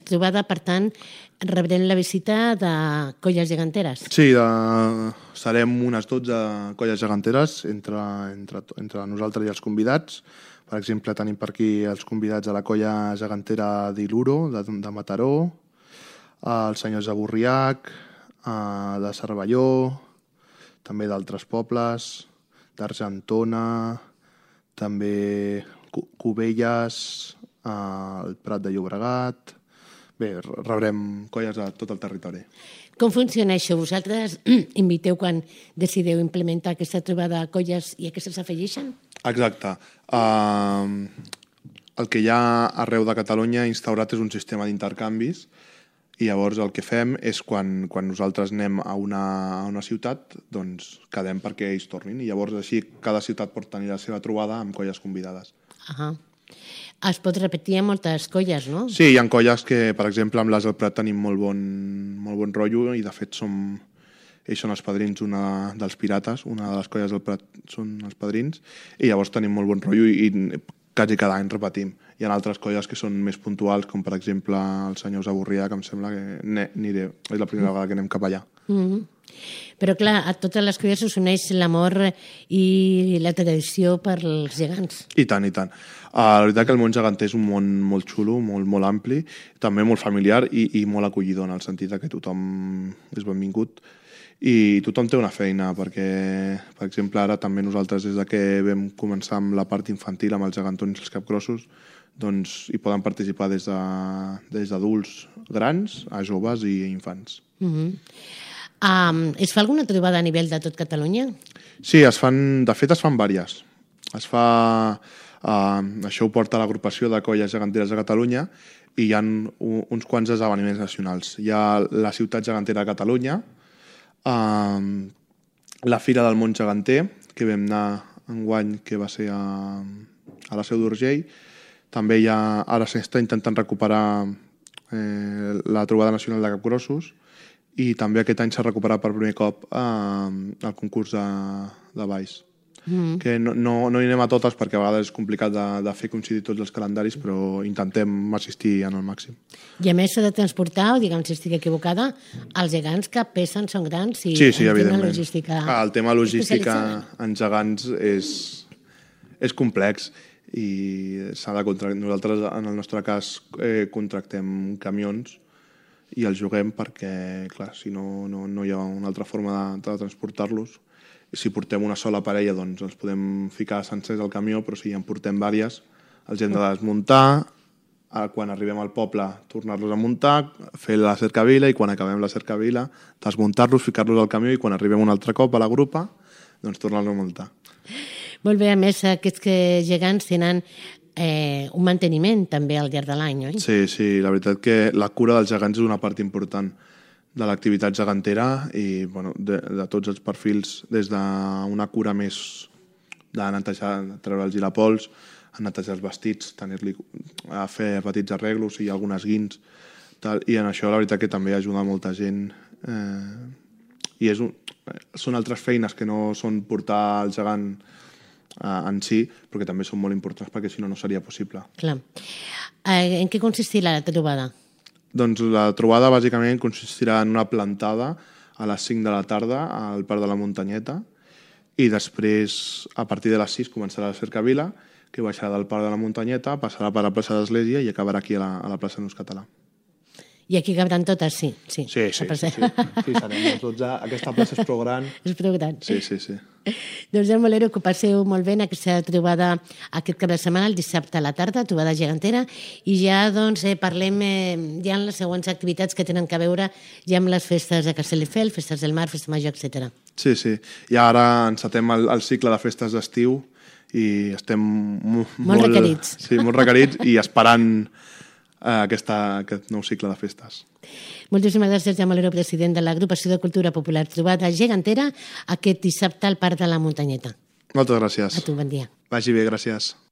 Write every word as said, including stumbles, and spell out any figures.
trobada, per tant, rebrem la visita de colles geganteres. Sí, de... serem unes dotze colles geganteres entre, entre, entre nosaltres i els convidats. Per exemple, tenim per aquí els convidats de la colla gegantera d'Iluro, de, de Mataró, els senyors de Burriac, de Cervelló, també d'altres pobles, d'Argentona, també Cubelles, el Prat de Llobregat. Bé, rebrem colles de tot el territori. Com funciona això? Vosaltres inviteu quan decideu implementar aquesta trobada de colles i aquestes s'afegeixen? Exacte. Uh, el que hi ha arreu de Catalunya instaurat és un sistema d'intercanvis i llavors el que fem és quan, quan nosaltres anem a una, a una ciutat, doncs quedem perquè ells tornin i llavors així cada ciutat pot tenir la seva trobada amb colles convidades. Ahà. Es pot repetir en moltes colles, no? Sí, hi ha colles que, per exemple, amb les del Prat tenim molt bon, molt bon rotllo i, de fet, som, ells són els padrins, una dels pirates, una de les colles del Prat són els padrins, i llavors tenim molt bon rotllo i, i quasi cada any repetim. Hi ha altres colles que són més puntuals, com, per exemple, els senyors de Burrià, que em sembla que aniré, és la primera vegada que anem cap allà. Mm-hmm. Però, clar, a totes les colles us uneix l'amor i la tradició per als gegants. I tant, i tant. Uh, la veritat que el món geganter és un món molt xulo, molt, molt ampli, també molt familiar i, i molt acollidor, en el sentit que tothom és benvingut i tothom té una feina, perquè, per exemple, ara també nosaltres, des de que vam començar amb la part infantil, amb els gegantons i els capgrossos, doncs hi poden participar des de, des d'adults grans a joves i infants. Mm-hmm. Um, es fa alguna trobada a nivell de tot Catalunya? Sí, es fan, de fet es fan vàries. Es fa, uh, això ho porta l'agrupació de colles geganteres de Catalunya i hi ha un, uns quants esdeveniments nacionals. Hi ha la ciutat gegantera de Catalunya, uh, la Fira del Món Geganter, que vam anar enguany, que va ser a, a la Seu d'Urgell. També hi ha, ara s'està intentant recuperar eh, la trobada nacional de capgrossos i també aquest any s'ha recuperat per primer cop eh, el concurs de, de balls. Mm. Que no, no, no hi anem a totes perquè a vegades és complicat de, de fer coincidir tots els calendaris, però intentem assistir en el màxim. I a més s'ha de transportar, o diguem si estic equivocada, els gegants que pesen, són grans i sí, sí, evidentment logística. Ah, el tema logística en gegants és, és complex i s'ha de contractar. Nosaltres, en el nostre cas, eh, contractem camions i els juguem perquè, clar, si no, no, no hi ha una altra forma de, de transportar-los. Si portem una sola parella, doncs ens podem ficar sencers al camió, però si en portem vàries, els hem de desmuntar, quan arribem al poble tornar-los a muntar, fer la cercavila i quan acabem la cercavila desmuntar-los, ficar-los al camió i quan arribem un altre cop a la grupa, doncs tornar-los a muntar. Molt bé, a més aquests que gegants tenen Eh, un manteniment també al llarg de l'any, oi? Sí, sí, la veritat que la cura dels gegants és una part important de l'activitat gegantera i bueno, de, de tots els perfils, des d'una cura més de netejar, treure'ls i la pols, a netejar els vestits, tenir-li a fer petits arreglos i algunes guins, tal, i en això la veritat que també ajuda molta gent eh, i és un, són altres feines que no són portar el gegant en sí, però que també són molt importants perquè si no, no seria possible. Clar. Eh, en què consistirà la trobada? Doncs la trobada bàsicament consistirà en una plantada a les cinc de la tarda al Parc de la Muntanyeta i després, a partir de les sis, començarà la cercavila, que baixarà del Parc de la Muntanyeta, passarà per la plaça d'Església i acabarà aquí a la, a la plaça Nus Català. I aquí cabran totes, sí. Sí, sí, sí, sí, sí. Sí, serem els dotze. Aquesta plaça és prou gran. És prou gran. Sí, sí, sí. Doncs ja em voleu que passeu molt bé en aquesta trobada aquest cap de setmana, el dissabte a la tarda, trobada gegantera, i ja doncs eh, parlem eh, ja en les següents activitats que tenen que veure ja amb les festes de Castelldefels, festes del mar, festa major, etcètera. Sí, sí. I ara encetem el, el cicle de festes d'estiu i estem molt... Molt requerits. Sí, molt requerits i esperant Aquesta, aquest nou cicle de festes. Moltíssimes gràcies, Jaume Lero, president de l'Agrupació de Cultura Popular Trobada Gegantera, aquest dissabte al Parc de la Muntanyeta. Moltes gràcies. A tu, bon dia. Vagi bé, gràcies.